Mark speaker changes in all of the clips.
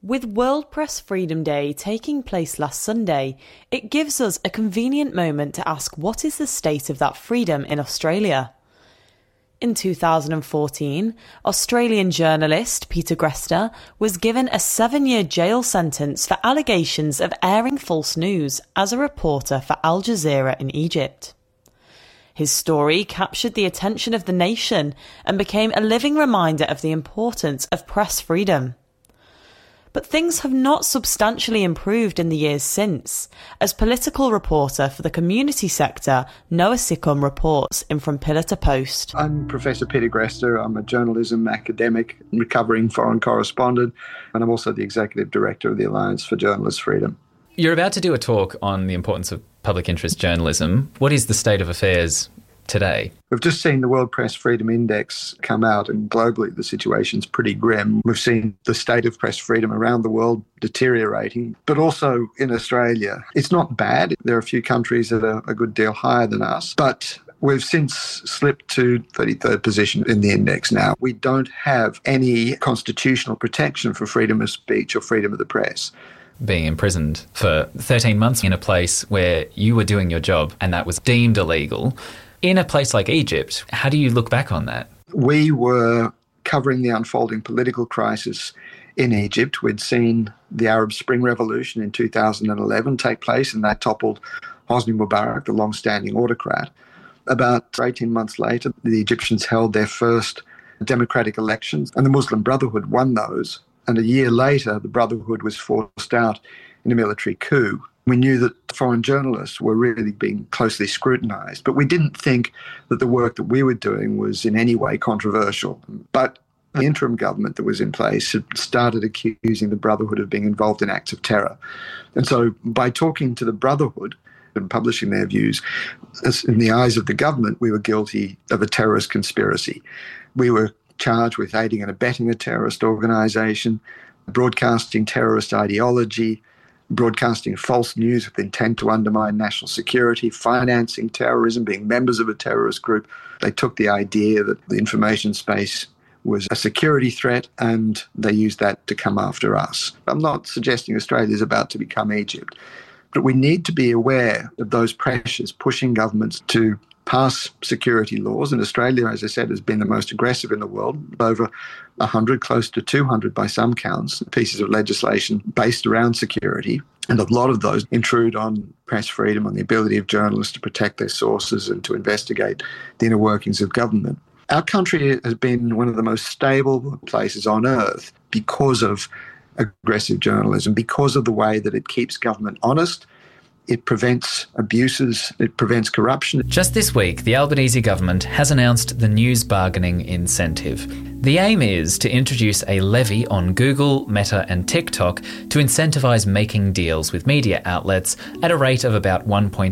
Speaker 1: With World Press Freedom Day taking place last Sunday, it gives us a convenient moment to ask what is the state of that freedom in Australia. In 2014, Australian journalist Peter Greste was given a 7-year jail sentence for allegations of airing false news as a reporter for Al Jazeera in Egypt. His story captured the attention of the nation and became a living reminder of the importance of press freedom. But things have not substantially improved in the years since, as political reporter for the community sector Noah Sickum reports in From Pillar to Post.
Speaker 2: I'm Professor Peter Greste. I'm a journalism academic, recovering foreign correspondent, and I'm also the Executive Director of the Alliance for Journalist Freedom.
Speaker 3: You're about to do a talk on the importance of public interest journalism. What is the state of affairs today?
Speaker 2: We've just seen the World Press Freedom Index come out, and globally the situation's pretty grim. We've seen the state of press freedom around the world deteriorating, but also in Australia. It's not bad. There are a few countries that are a good deal higher than us, but we've since slipped to 33rd position in the index now. We don't have any constitutional protection for freedom of speech or freedom of the press.
Speaker 3: Being imprisoned for 13 months in a place where you were doing your job and that was deemed illegal. In a place like Egypt, how do you look back on that?
Speaker 2: We were covering the unfolding political crisis in Egypt. We'd seen the Arab Spring Revolution in 2011 take place, and that toppled Hosni Mubarak, the long-standing autocrat. About 18 months later, the Egyptians held their first democratic elections, and the Muslim Brotherhood won those. And a year later, the Brotherhood was forced out in a military coup. We knew that foreign journalists were really being closely scrutinised, but we didn't think that the work that we were doing was in any way controversial. But the interim government that was in place had started accusing the Brotherhood of being involved in acts of terror. And so by talking to the Brotherhood and publishing their views, in the eyes of the government, we were guilty of a terrorist conspiracy. We were charged with aiding and abetting a terrorist organisation, broadcasting terrorist ideology, broadcasting false news with intent to undermine national security, financing terrorism, being members of a terrorist group. They took the idea that the information space was a security threat and they used that to come after us. I'm not suggesting Australia is about to become Egypt, but we need to be aware of those pressures pushing governments to pass security laws. And Australia, as I said, has been the most aggressive in the world, over 100, close to 200 by some counts, pieces of legislation based around security. And a lot of those intrude on press freedom, on the ability of journalists to protect their sources and to investigate the inner workings of government. Our country has been one of the most stable places on earth because of aggressive journalism, because of the way that it keeps government honest. It prevents abuses, it prevents corruption.
Speaker 3: Just this week, the Albanese government has announced the news bargaining incentive. The aim is to introduce a levy on Google, Meta and TikTok to incentivise making deals with media outlets at a rate of about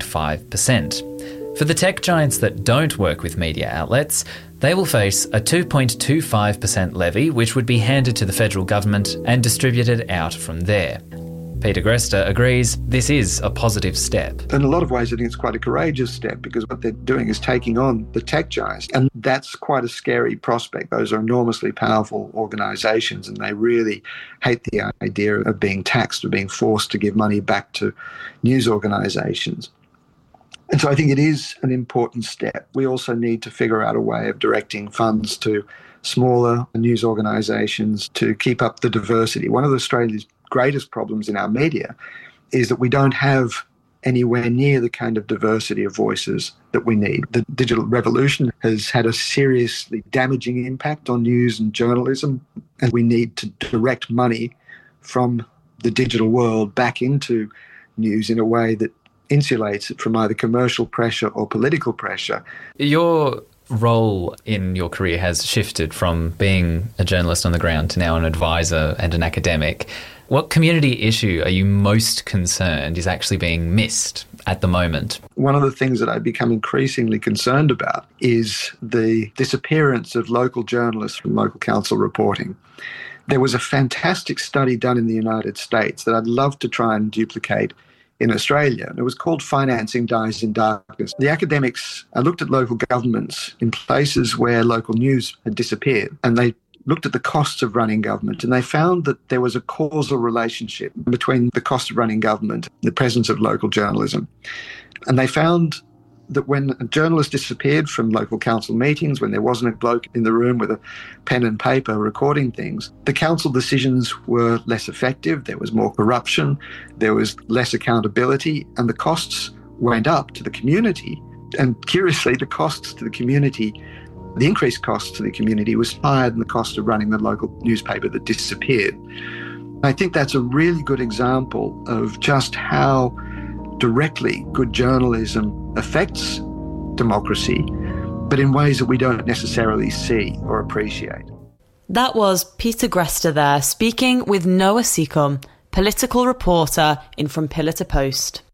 Speaker 3: 1.5%. For the tech giants that don't work with media outlets, they will face a 2.25% levy, which would be handed to the federal government and distributed out from there. Peter Greste agrees this is a positive step.
Speaker 2: In a lot of ways, I think it's quite a courageous step because what they're doing is taking on the tech giants. And that's quite a scary prospect. Those are enormously powerful organisations and they really hate the idea of being taxed or being forced to give money back to news organisations. And so I think it is an important step. We also need to figure out a way of directing funds to smaller news organisations to keep up the diversity. One of Australia's greatest problems in our media is that we don't have anywhere near the kind of diversity of voices that we need. The digital revolution has had a seriously damaging impact on news and journalism, and we need to direct money from the digital world back into news in a way that insulates it from either commercial pressure or political pressure.
Speaker 3: Your role in your career has shifted from being a journalist on the ground to now an advisor and an academic. What community issue are you most concerned is actually being missed at the moment?
Speaker 2: One of the things that I've become increasingly concerned about is the disappearance of local journalists from local council reporting. There was a fantastic study done in the United States that I'd love to try and duplicate in Australia. And it was called Financing Dies in Darkness. The academics looked at local governments in places where local news had disappeared, and they looked at the costs of running government, and they found that there was a causal relationship between the cost of running government and the presence of local journalism. And they found that when a journalist disappeared from local council meetings, when there wasn't a bloke in the room with a pen and paper recording things, the council decisions were less effective, there was more corruption, there was less accountability, and the costs went up to the community. And curiously, the costs to the community, the increased costs to the community was higher than the cost of running the local newspaper that disappeared. I think that's a really good example of just how directly good journalism affects democracy, but in ways that we don't necessarily see or appreciate.
Speaker 1: That was Peter Greste there, speaking with Noah Seacombe, political reporter in From Pillar to Post.